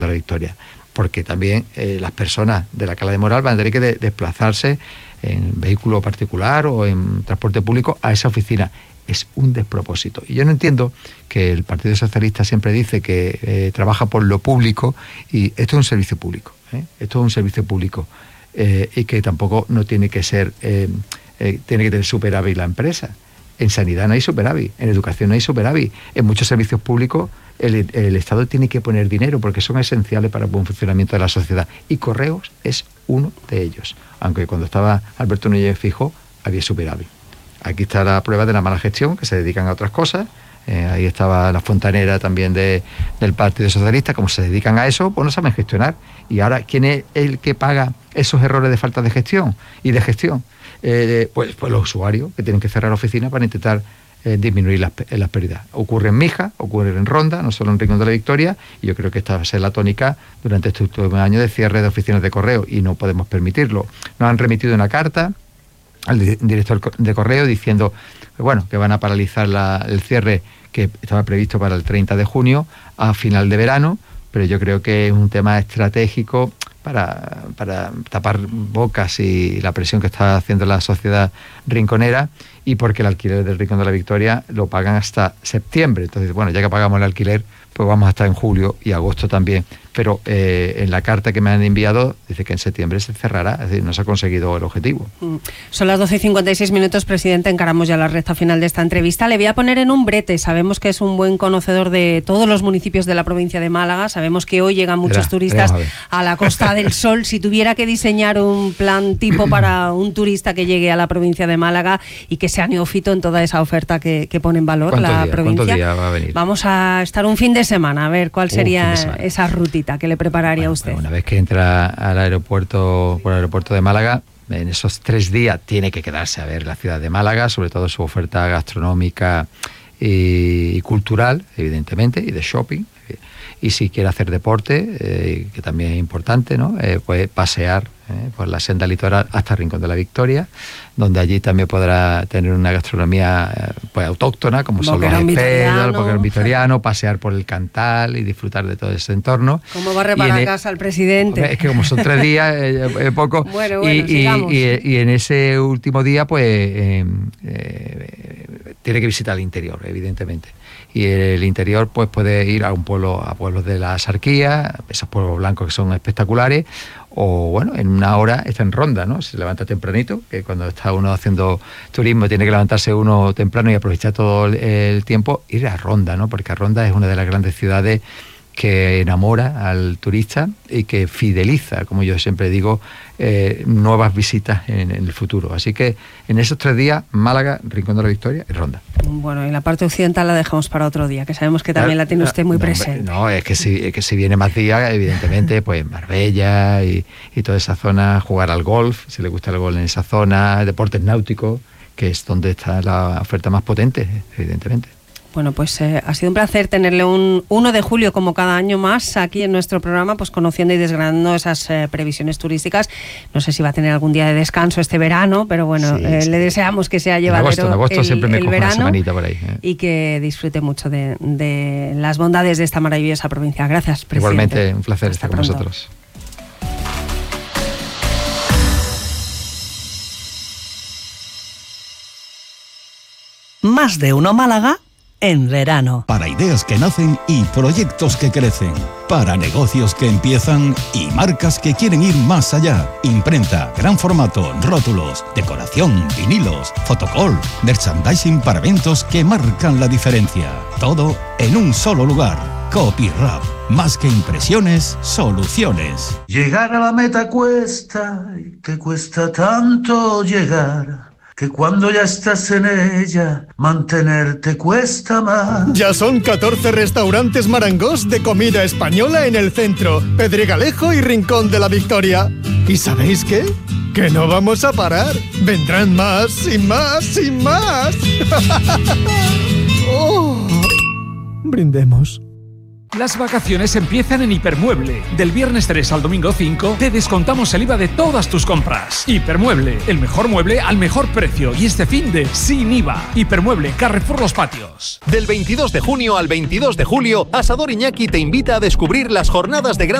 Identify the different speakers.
Speaker 1: de la Victoria, porque también las personas de la Cala de Moral van a tener que desplazarse en vehículo particular o en transporte público a esa oficina. Es un despropósito. Y yo no entiendo que el Partido Socialista siempre dice que trabaja por lo público, y esto es un servicio público, esto es un servicio público, y que tampoco no tiene que ser, tiene que tener superávit la empresa. En sanidad no hay superávit, en educación no hay superávit, en muchos servicios públicos el Estado tiene que poner dinero porque son esenciales para el buen funcionamiento de la sociedad, y Correos es uno de ellos, aunque cuando estaba Alberto Núñez Feijóo había superávit. Aquí está la prueba de la mala gestión, que se dedican a otras cosas. Ahí estaba la fontanera también del Partido Socialista. Como se dedican a eso, pues no saben gestionar. Y ahora, ¿quién es el que paga esos errores de falta de gestión y de gestión? Pues los usuarios, que tienen que cerrar oficinas para intentar disminuir las pérdidas. Ocurre en Mija, ocurre en Ronda, no solo en Rincón de la Victoria, y yo creo que esta va a ser la tónica durante este último año de cierre de oficinas de correo, y no podemos permitirlo. Nos han remitido una carta al director de correo diciendo que van a paralizar el cierre que estaba previsto para el 30 de junio a final de verano, pero yo creo que es un tema estratégico para tapar bocas y la presión que está haciendo la sociedad rinconera, y porque el alquiler del Rincón de la Victoria lo pagan hasta septiembre. Entonces, ya que pagamos el alquiler, pues vamos a estar en julio y agosto también. Pero en la carta que me han enviado dice que en septiembre se cerrará, es decir, no se ha conseguido el objetivo.
Speaker 2: Son las 12:56, presidente, encaramos ya la recta final de esta entrevista. Le voy a poner en un brete, sabemos que es un buen conocedor de todos los municipios de la provincia de Málaga, sabemos que hoy llegan muchos turistas a la Costa del Sol. Si tuviera que diseñar un plan tipo para un turista que llegue a la provincia de Málaga y que sea neófito en toda esa oferta que pone en valor la provincia,
Speaker 1: ¿cuántos días va a venir?
Speaker 2: Vamos a estar un fin de semana, a ver cuál sería esa rutita que le prepararía usted.
Speaker 1: Una vez que entra al aeropuerto, por el aeropuerto de Málaga, en esos 3 días tiene que quedarse a ver la ciudad de Málaga, sobre todo su oferta gastronómica y cultural, evidentemente, y de shopping. Y si quiere hacer deporte, que también es importante, ¿no? Pues pasear por la senda litoral hasta Rincón de la Victoria, donde allí también podrá tener una gastronomía autóctona, como son los espedos, el boquerón vitoriano, pasear por el Cantal y disfrutar de todo ese entorno.
Speaker 2: ¿Cómo va a reparar casa al presidente?
Speaker 1: Es que como son 3 días, poco.
Speaker 2: Bueno,
Speaker 1: sigamos. Y en ese último día, pues tiene que visitar el interior, evidentemente. Y el interior pues puede ir a pueblos de la Sarquía, esos pueblos blancos que son espectaculares, o en una hora está en Ronda, ¿no? Se levanta tempranito, que cuando está uno haciendo turismo tiene que levantarse uno temprano y aprovechar todo el tiempo, ir a Ronda, ¿no? Porque Ronda es una de las grandes ciudades que enamora al turista y que fideliza, como yo siempre digo, nuevas visitas en el futuro. Así que en esos 3 días, Málaga, Rincón de la Victoria y Ronda.
Speaker 2: Bueno, y la parte occidental la dejamos para otro día, que sabemos que también la tiene usted muy presente.
Speaker 1: No, es que si viene más días, evidentemente, pues Marbella y toda esa zona, jugar al golf, si le gusta el golf en esa zona, deportes náuticos, que es donde está la oferta más potente, evidentemente.
Speaker 2: Bueno, pues ha sido un placer tenerle un 1 de julio como cada año más aquí en nuestro programa, pues conociendo y desgranando esas previsiones turísticas. No sé si va a tener algún día de descanso este verano, pero bueno, sí. Le deseamos que sea llevadero
Speaker 1: en agosto siempre me cojo una semanita por ahí.
Speaker 2: Y que disfrute mucho de las bondades de esta maravillosa provincia. Gracias, presidente.
Speaker 1: Igualmente, un placer estar con vosotros.
Speaker 3: Más de uno Málaga en verano.
Speaker 4: Para ideas que nacen y proyectos que crecen. Para negocios que empiezan y marcas que quieren ir más allá. Imprenta, gran formato, rótulos, decoración, vinilos, fotocall, merchandising para eventos que marcan la diferencia. Todo en un solo lugar. Copyrap. Más que impresiones, soluciones.
Speaker 5: Llegar a la meta cuesta y te cuesta tanto llegar, que cuando ya estás en ella, mantenerte cuesta más.
Speaker 6: Ya son 14 restaurantes Marangós de comida española en el centro, Pedregalejo y Rincón de la Victoria. ¿Y sabéis qué? Que no vamos a parar. Vendrán más y más y más. Oh. Brindemos.
Speaker 7: Las vacaciones empiezan en Hipermueble. Del viernes 3 al domingo 5 te descontamos el IVA de todas tus compras. Hipermueble, el mejor mueble al mejor precio. Y este finde sin IVA. Hipermueble, Carrefour Los Patios.
Speaker 8: Del 22 de junio al 22 de julio, Asador Iñaki te invita a descubrir las jornadas de gran